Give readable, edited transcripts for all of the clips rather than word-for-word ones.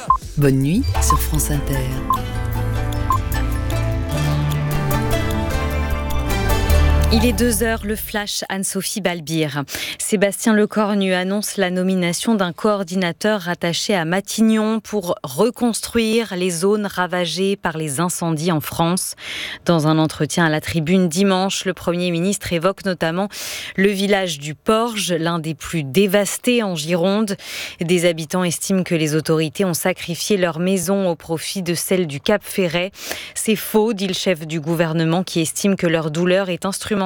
Bonne nuit sur France Inter. Il est 2h, le flash Anne-Sophie Balbir. Sébastien Lecornu annonce la nomination d'un coordinateur rattaché à Matignon pour reconstruire les zones ravagées par les incendies en France. Dans un entretien à la Tribune dimanche, le Premier ministre évoque notamment le village du Porge, l'un des plus dévastés en Gironde. Des habitants estiment que les autorités ont sacrifié leur maison au profit de celle du Cap Ferret. C'est faux, dit le chef du gouvernement qui estime que leur douleur est instrumentalisée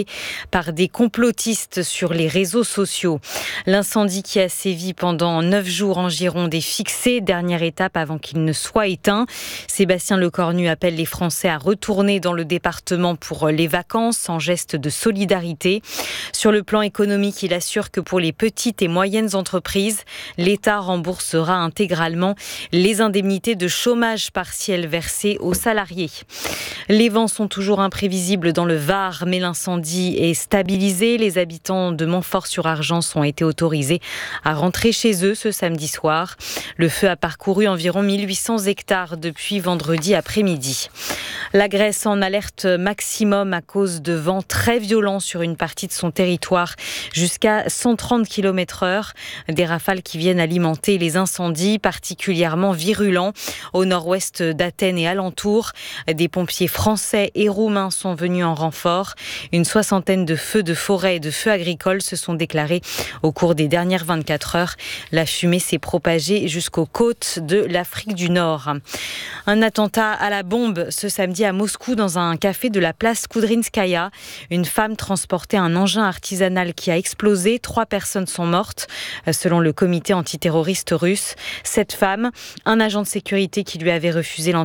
par des complotistes sur les réseaux sociaux. L'incendie qui a sévi pendant 9 jours en Gironde est fixé, dernière étape avant qu'il ne soit éteint. Sébastien Lecornu appelle les Français à retourner dans le département pour les vacances en geste de solidarité. Sur le plan économique, il assure que pour les petites et moyennes entreprises, l'État remboursera intégralement les indemnités de chômage partiel versées aux salariés. Les vents sont toujours imprévisibles dans le Var, mais l'incendie est stabilisé. Les habitants de Montfort-sur-Argence ont été autorisés à rentrer chez eux ce samedi soir. Le feu a parcouru environ 1800 hectares depuis vendredi après-midi. La Grèce en alerte maximum à cause de vents très violents sur une partie de son territoire, jusqu'à 130 km/h. Des rafales qui viennent alimenter les incendies particulièrement virulents au nord-ouest d'Athènes et alentours. Des pompiers français et roumains sont venus en renfort. Une soixantaine de feux de forêt et de feux agricoles se sont déclarés au cours des dernières 24 heures. La fumée s'est propagée jusqu'aux côtes de l'Afrique du Nord. Un attentat à la bombe ce samedi à Moscou dans un café de la place Koudrinskaya. Une femme transportait un engin artisanal qui a explosé. 3 personnes sont mortes, selon le comité antiterroriste russe. Cette femme, un agent de sécurité qui lui avait refusé l'entrée